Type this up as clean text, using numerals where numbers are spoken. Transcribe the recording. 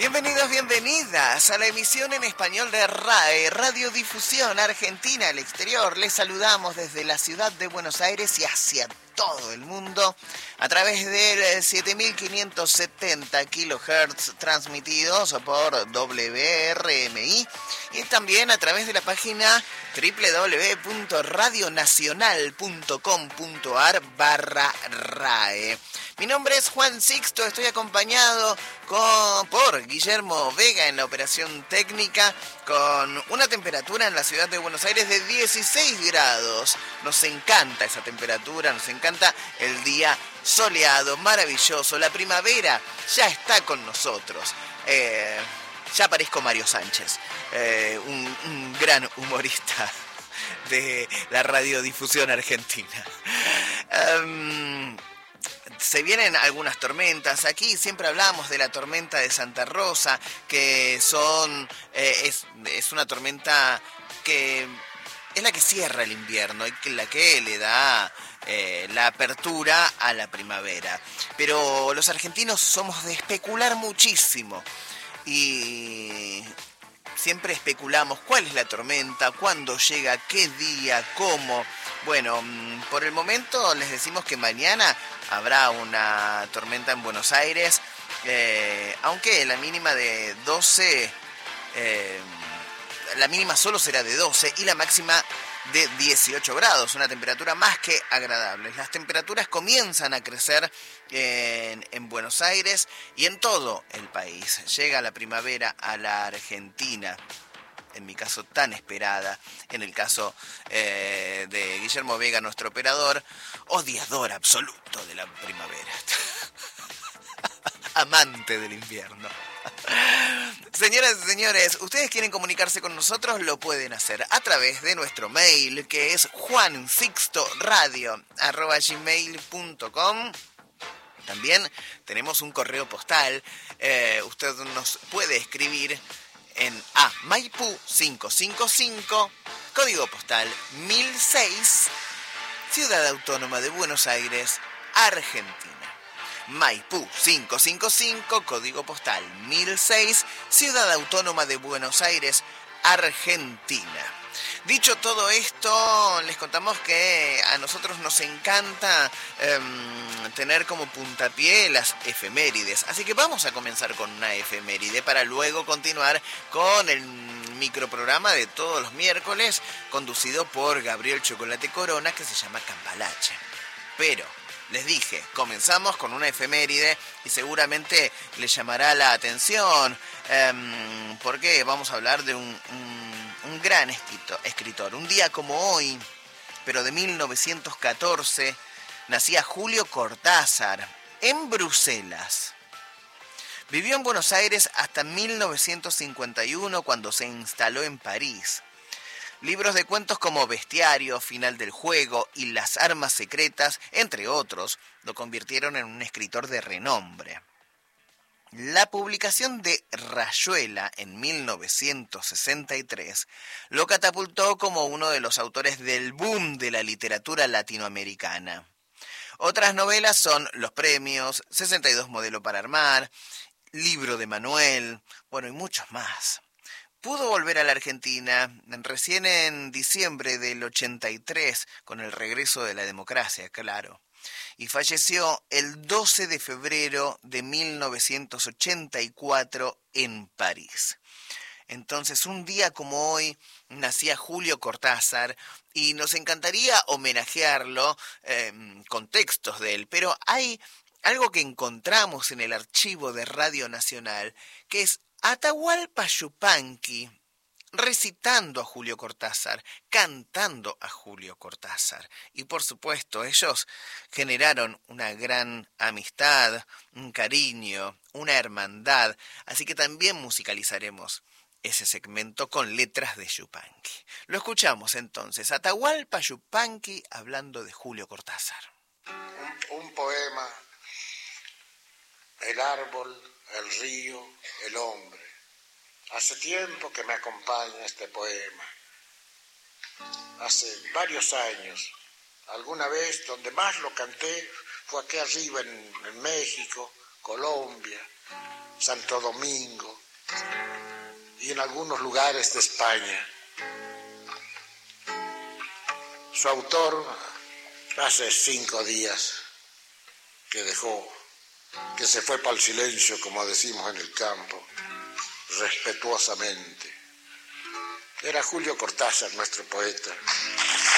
Bienvenidos, bienvenidas a la emisión en español de RAE, Radiodifusión Argentina al Exterior. Les saludamos desde la ciudad de Buenos Aires y hacia todo el mundo a través del 7570 kHz transmitidos por WRMI y también a través de la página www.radionacional.com.ar/RAE. Mi nombre es Juan Sixto, estoy acompañado por Guillermo Vega en la operación técnica, con una temperatura en la ciudad de Buenos Aires de 16 grados. Nos encanta esa temperatura, nos encanta el día soleado, maravilloso. La primavera ya está con nosotros. Ya parezco Mario Sánchez, un gran humorista de la radiodifusión argentina. Se vienen algunas tormentas. Aquí siempre hablamos de la tormenta de Santa Rosa, que es una tormenta que es la que cierra el invierno y la que le da la apertura a la primavera. Pero los argentinos somos de especular muchísimo y siempre especulamos cuál es la tormenta, cuándo llega, qué día, cómo. Bueno, por el momento les decimos que mañana habrá una tormenta en Buenos Aires, aunque la mínima de 12, la mínima solo será de 12 y la máxima de 18 grados, una temperatura más que agradable. Las temperaturas comienzan a crecer en Buenos Aires y en todo el país. Llega la primavera a la Argentina, en mi caso tan esperada, en el caso de Guillermo Vega, nuestro operador, odiador absoluto de la primavera, amante del invierno. Señoras y señores, ustedes quieren comunicarse con nosotros, lo pueden hacer a través de nuestro mail, que es juansixtoradio@gmail.com. También tenemos un correo postal. Usted nos puede escribir en Maipú 555, código postal 1006, Ciudad Autónoma de Buenos Aires, Argentina. Maipú 555, código postal 1006, Ciudad Autónoma de Buenos Aires, Argentina. Dicho todo esto, les contamos que a nosotros nos encanta tener como puntapié las efemérides. Así que vamos a comenzar con una efeméride para luego continuar con el microprograma de todos los miércoles, conducido por Gabriel Chocolate Corona, que se llama Cambalache. Pero les dije, comenzamos con una efeméride y seguramente les llamará la atención, porque vamos a hablar de un gran escritor. Un día como hoy, pero de 1914, nacía Julio Cortázar en Bruselas. Vivió en Buenos Aires hasta 1951, cuando se instaló en París. Libros de cuentos como Bestiario, Final del Juego y Las Armas Secretas, entre otros, lo convirtieron en un escritor de renombre. La publicación de Rayuela en 1963 lo catapultó como uno de los autores del boom de la literatura latinoamericana. Otras novelas son Los Premios, 62 Modelo para Armar, Libro de Manuel, y muchos más. Pudo volver a la Argentina recién en diciembre del 83, con el regreso de la democracia, claro. Y falleció el 12 de febrero de 1984 en París. Entonces, un día como hoy, nacía Julio Cortázar y nos encantaría homenajearlo con textos de él, pero hay algo que encontramos en el archivo de Radio Nacional, que es Atahualpa Yupanqui recitando a Julio Cortázar, cantando a Julio Cortázar. Y por supuesto, ellos generaron una gran amistad, un cariño, una hermandad. Así que también musicalizaremos ese segmento con letras de Yupanqui. Lo escuchamos entonces, Atahualpa Yupanqui hablando de Julio Cortázar. Un poema, el árbol, el río, el hombre. Hace tiempo que me acompaña este poema. Hace varios años. Alguna vez donde más lo canté fue aquí arriba en México, Colombia, Santo Domingo. y en algunos lugares de España. Su autor hace 5 días que se fue para el silencio, como decimos en el campo, respetuosamente. Era Julio Cortázar, nuestro poeta.